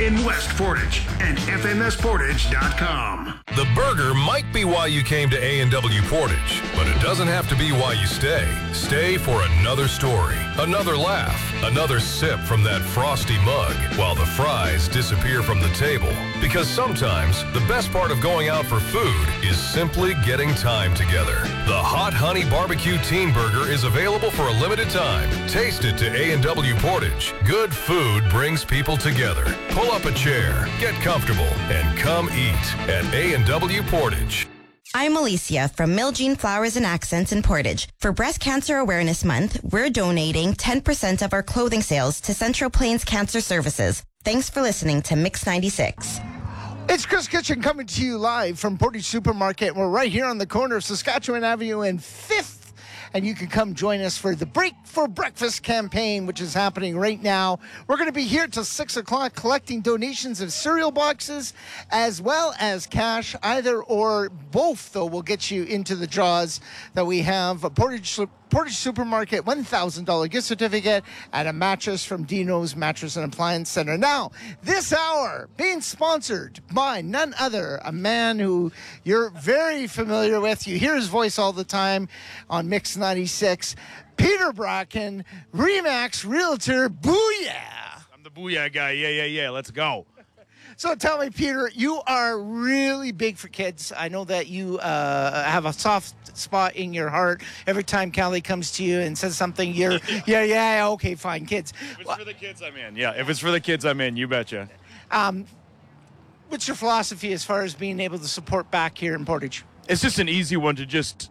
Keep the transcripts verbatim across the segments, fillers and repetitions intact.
in West Portage and F M S Portage dot com. The burger might be why you came to A and W Portage, but it doesn't have to be why you stay. Stay for another story, another laugh, another sip from that frosty mug, while the fries disappear from the table. Because sometimes the best part of going out for food is simply getting time together. The Hot Honey Barbecue Teen Burger is available for a limited time. Taste it to A and W Portage. Good food brings people together. Pull up a chair, get comfortable, and come eat at A and W Portage. I'm Alicia from Miljean Flowers and Accents in Portage. For Breast Cancer Awareness Month, we're donating ten percent of our clothing sales to Central Plains Cancer Services. Thanks for listening to Mix ninety-six. It's Chris Kitchen coming to you live from Portage Supermarket. We're right here on the corner of Saskatchewan Avenue and fifth. And you can come join us for the Break for Breakfast campaign, which is happening right now. We're going to be here till six o'clock collecting donations of cereal boxes as well as cash. Either or both, though, will get you into the draws that we have. A Portage, Portage Supermarket one thousand dollars gift certificate and a mattress from Dino's Mattress and Appliance Center. Now, this hour being sponsored by none other, a man who you're very familiar with. You hear his voice all the time on Mix ninety-six. Peter Bracken, Remax Realtor, booyah! I'm the booyah guy. Yeah, yeah, yeah. Let's go. So tell me, Peter, you are really big for kids. I know that you uh, have a soft spot in your heart every time Callie comes to you and says something. You're, yeah, yeah, okay, fine, kids. If it's for the kids, I'm in. Yeah, if it's for the kids, I'm in. You betcha. Um, what's your philosophy as far as being able to support back here in Portage? It's just an easy one to just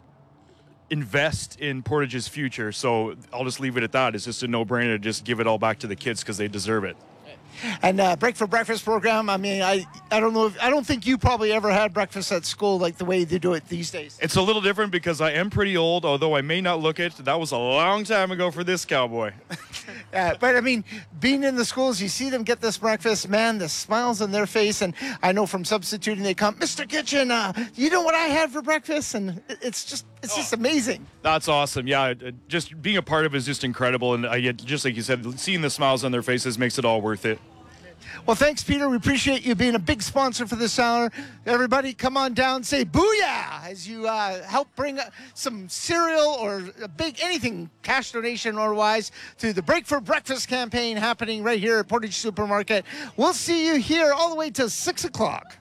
invest in Portage's future. So I'll just leave it at that. It's just a no-brainer to just give it all back to the kids because they deserve it. And uh, Break for Breakfast program, I mean, I, I don't know if, I don't think you probably ever had breakfast at school like the way they do it these days. It's a little different because I am pretty old, although I may not look it. That was a long time ago for this cowboy. uh, but, I mean, being in the schools, you see them get this breakfast, man, the smiles on their face. And I know from substituting, they come, Mister Kitchen, uh, you know what I had for breakfast? And it's just it's oh, just amazing. That's awesome. Yeah, just being a part of it is just incredible. And I, just like you said, seeing the smiles on their faces makes it all worth it. Well, thanks, Peter. We appreciate you being a big sponsor for this hour. Everybody, come on down, say booyah as you uh, help bring uh, some cereal or a big anything, cash donation or wise, to the Break for Breakfast campaign happening right here at Portage Supermarket. We'll see you here all the way till six o'clock.